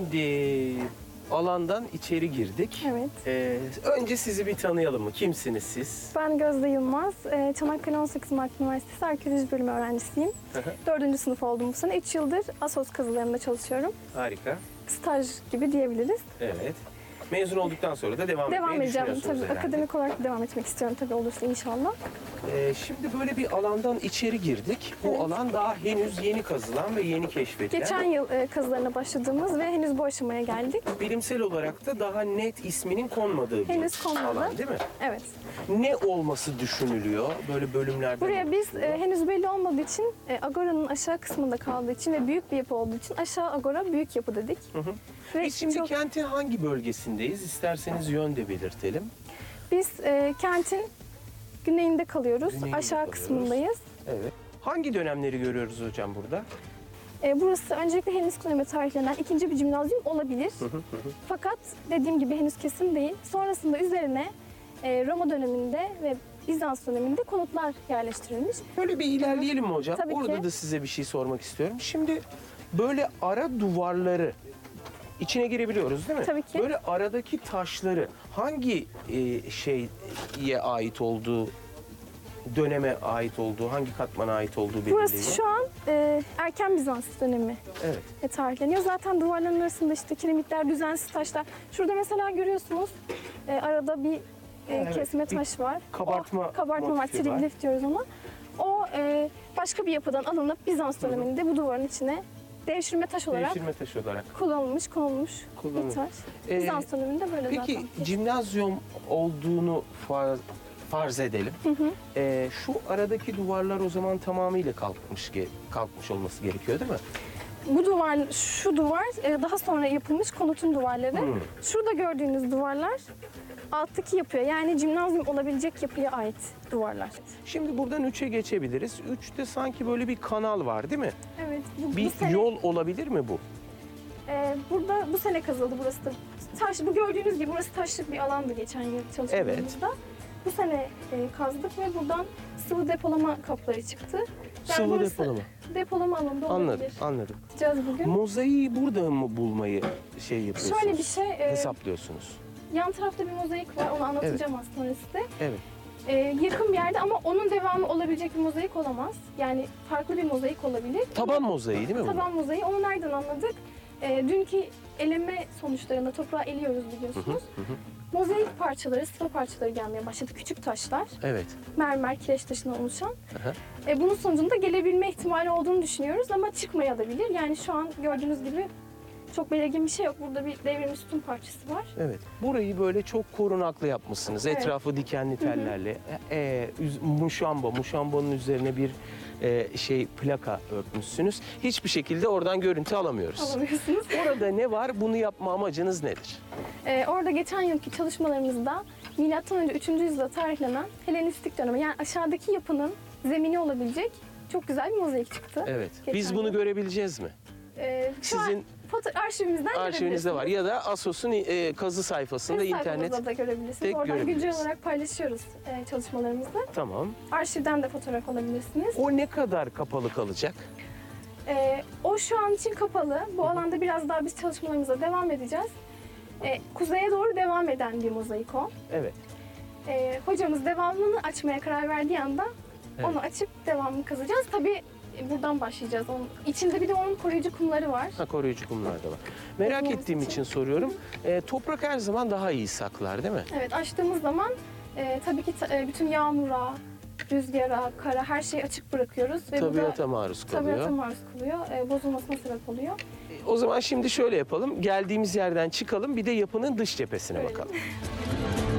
Şimdi alandan içeri girdik. Evet. Önce sizi bir tanıyalım mı? Kimsiniz siz? Ben Gözde Yılmaz. Çanakkale 18 Mart Üniversitesi Arkeoloji Bölümü öğrencisiyim. 4. sınıf oldum bu sene. 3 yıldır ASOS kazılarında çalışıyorum. Harika. Staj gibi diyebiliriz. Evet. Mezun olduktan sonra da devam etmeyi edeceğim. Tabii düşünüyorsunuz herhalde. akademik olarak devam etmek istiyorum tabii olursa inşallah. Şimdi böyle bir alandan içeri girdik. Bu Evet. alan daha henüz yeni kazılan ve yeni keşfedilen. Geçen yıl kazılarına başladığımız ve henüz bu aşamaya geldik. Bilimsel olarak da daha net isminin konmadığı bir Henüz konmadı. alan değil mi? Evet. Ne olması düşünülüyor böyle bölümlerde? Buraya biz henüz belli olmadığı için Agora'nın aşağı kısmında kaldığı için ve büyük bir yapı olduğu için aşağı Agora büyük yapı dedik. Ve Biz şimdi kentin hangi bölgesindeyiz? İsterseniz yön de belirtelim. biz kentin güneyinde kalıyoruz. Güneyinde Aşağı kalıyoruz. kısmındayız. Evet. Hangi dönemleri görüyoruz hocam burada? Burası öncelikle Helenistik döneme tarihlenen ikinci bir cimnazyum olabilir. Fakat dediğim gibi henüz kesin değil. Sonrasında üzerine Roma döneminde ve Bizans döneminde konutlar yerleştirilmiş. Böyle bir ilerleyelim mi hocam? Tabii Orada ki. da size bir şey sormak istiyorum. Şimdi böyle ara duvarları içine girebiliyoruz değil mi? Tabii ki. Böyle aradaki taşları hangi şeye ait olduğu, döneme ait olduğu, hangi katmana ait olduğu belirleniyor? Burası şu an erken Bizans dönemi Evet. tarihleniyor. Zaten duvarların arasında işte kiremitler, düzensiz taşlar. Şurada mesela görüyorsunuz arada bir Evet, kesme bir taş var. kabartma Kabartma var, motifi var. triglif diyoruz ona. O başka bir yapıdan alınıp Bizans döneminde bu duvarın içine devşirme taş olarak Devşirme taşı olarak. konulmuş Kullanılmış. bir taş. Ee, Bizans döneminde böyle Peki zaten. cimnazyum olduğunu farz edelim. Şu aradaki duvarlar o zaman tamamıyla kalkmış olması gerekiyor değil mi? Bu duvar, şu duvar daha sonra yapılmış konutun duvarları. Şurada gördüğünüz duvarlar alttaki yapıya yani cimnazyum olabilecek yapıya ait duvarlar. Şimdi buradan 3'e geçebiliriz. 3'te sanki böyle bir kanal var değil mi? Evet. Bir yol olabilir mi bu? Burada bu sene kazıldı burası da. Bu gördüğünüz gibi burası taşlık bir alandı geçen yıl çalışmalarımızda. Bu sene kazdık ve buradan sıvı depolama kapları çıktı. Sıvı burası depolama. Depolama alanında olabilir. Anladım. Gideceğiz bugün. Mozaiği burada mı bulmayı yapıyorsunuz? Şöyle bir şey, hesaplıyorsunuz. yan tarafta bir mozaik var, onu anlatacağım az sonra size. Evet. Yakın bir yerde ama onun devamı olabilecek bir mozaik olamaz. Yani farklı bir mozaik olabilir. Taban mozaiği değil mi bu? Taban mozaiği. Onu nereden anladık? Dünkü eleme sonuçlarında toprağı eliyoruz biliyorsunuz. Mozaik parçaları, sıva parçaları gelmeye başladı. Küçük taşlar. Evet. Mermer, kireç taşından oluşan. Bunun sonucunda gelebilme ihtimali olduğunu düşünüyoruz ama çıkmayabilir. Yani şu an gördüğünüz gibi çok belirgin bir şey yok. Burada bir devrilmiş sütun parçası var. Evet. Burayı böyle çok korunaklı yapmışsınız. Evet. Etrafı dikenli tellerle. Muşambonun üzerine bir plaka örtmüşsünüz. Hiçbir şekilde oradan görüntü alamıyoruz. Alamıyorsunuz. Orada ne var? Bunu yapma amacınız nedir? Orada geçen yılki çalışmalarımızda M.Ö. 3. yüzyılda tarihlenen Helenistik dönemi yani aşağıdaki yapının zemini olabilecek çok güzel bir mozaik çıktı. Evet. Geçen Biz bunu yıl. görebileceğiz mi? Şu Sizin an arşivimizden arşivinizde var ya da ASOS'un kazı sayfasında sayfamızda da görebilirsiniz. tek Oradan güncel görebiliriz. olarak paylaşıyoruz çalışmalarımızı. Tamam. Arşivden de fotoğraf alabilirsiniz. O ne kadar kapalı kalacak? O şu an için kapalı. Bu alanda biraz daha biz çalışmalarımıza devam edeceğiz. Kuzeye doğru devam eden bir mozaik o. Evet. Hocamız devamını açmaya karar verdiği anda onu açıp devamını kazacağız. Tabii buradan başlayacağız. Onun içinde bir de onun koruyucu kumları var. Koruyucu kumlar da var. Merak Korunması ettiğim için soruyorum. Toprak her zaman daha iyi saklar değil mi? Evet, açtığımız zaman tabii ki bütün yağmura, rüzgara, kara her şeyi açık bırakıyoruz. Ve bu da Tabiata maruz kalıyor. tabiata maruz kalıyor. Bozulmasına sebep oluyor. O zaman şimdi şöyle yapalım. Geldiğimiz yerden çıkalım, bir de yapının dış cephesine Öyle. bakalım.